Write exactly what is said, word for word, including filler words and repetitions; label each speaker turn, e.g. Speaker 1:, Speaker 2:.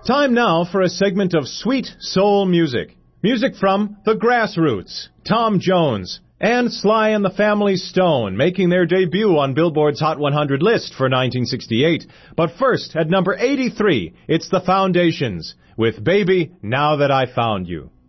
Speaker 1: Time now for a segment of sweet soul music. Music from The Grassroots, Tom Jones, and Sly and the Family Stone, making their debut on Billboard's Hot one hundred list for nineteen sixty-eight. But first, at number eighty-three, it's The Foundations, with Baby, Now That I Found You.